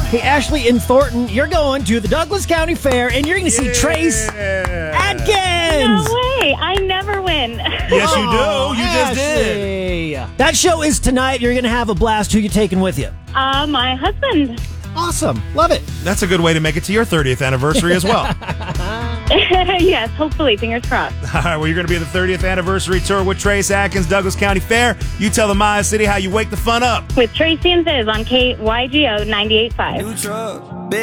Hey, Ashley and Thornton, you're going to the Douglas County Fair, and you're going to see Trace Adkins. No way. I never win. Yes, you do. You just did. Ashley. That show is tonight. You're going to have a blast. Who you taking with you? My husband. Awesome. Love it. That's a good way to make it to your 30th anniversary as well. Yes, hopefully. Fingers crossed. All right, well, you're going to be at the 30th anniversary tour with Trace Adkins, Douglas County Fair. You tell the Maya City how you wake the fun up. With Tracy and Fizz on KYGO 98.5. New truck.